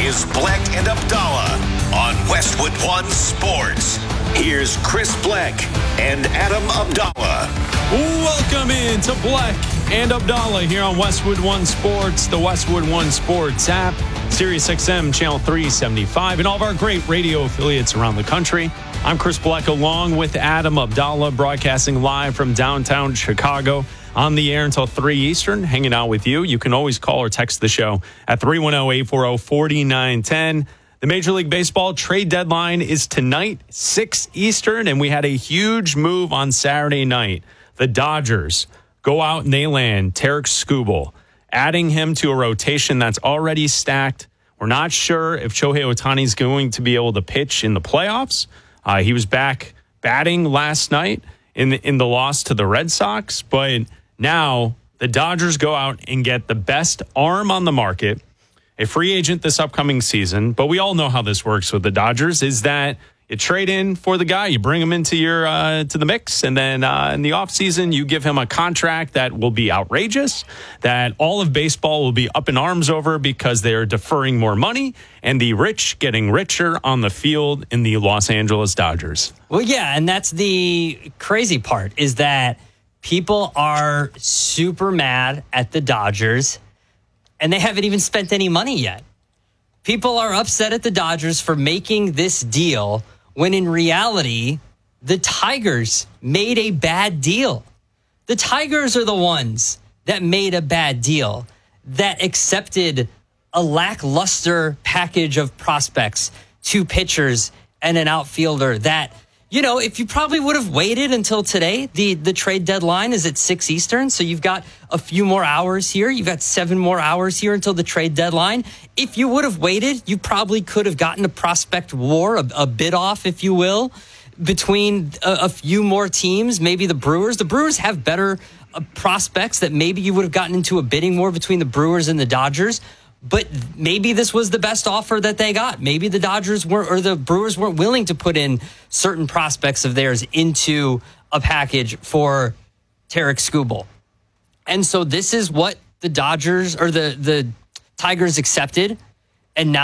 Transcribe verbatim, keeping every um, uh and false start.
is Bleck and Abdallah on Westwood One Sports. Here's Chris Bleck and Adam Abdallah. Welcome in to Bleck and Abdallah here on Westwood One Sports, the Westwood One Sports app, Sirius X M Channel three seventy-five, and all of our great radio affiliates around the country. I'm Chris Bleck along with Adam Abdallah, broadcasting live from downtown Chicago. On the air until three Eastern, hanging out with you. You can always call or text the show at three one zero, eight four zero, four nine one zero. The Major League Baseball trade deadline is tonight, six Eastern, and we had a huge move on Saturday night. The Dodgers go out and they land Tarik Skubal, adding him to a rotation that's already stacked. We're not sure if Shohei Ohtani is going to be able to pitch in the playoffs. Uh, he was back batting last night in the, in the loss to the Red Sox, but now the Dodgers go out and get the best arm on the market, a free agent this upcoming season. But we all know how this works with the Dodgers, is that you trade in for the guy, you bring him into your uh, to the mix, and then uh, in the offseason, you give him a contract that will be outrageous, that all of baseball will be up in arms over because they're deferring more money, and the rich getting richer on the field in the Los Angeles Dodgers. Well, yeah, and that's the crazy part, is that people are super mad at the Dodgers, and they haven't even spent any money yet. People are upset at the Dodgers for making this deal when in reality, the Tigers made a bad deal. The Tigers are the ones that made a bad deal, that accepted a lackluster package of prospects, two pitchers and an outfielder that, you know, if you probably would have waited until today, the, the trade deadline is at six Eastern, so you've got a few more hours here. You've got seven more hours here until the trade deadline. If you would have waited, you probably could have gotten a prospect war, a, a bid off, if you will, between a, a few more teams, maybe the Brewers. The Brewers have better uh, prospects that maybe you would have gotten into a bidding war between the Brewers and the Dodgers. But maybe this was the best offer that they got. Maybe the Dodgers weren't, or the Brewers weren't willing to put in certain prospects of theirs into a package for Tarik Skubal. And so this is what the Dodgers or the, the Tigers accepted. And now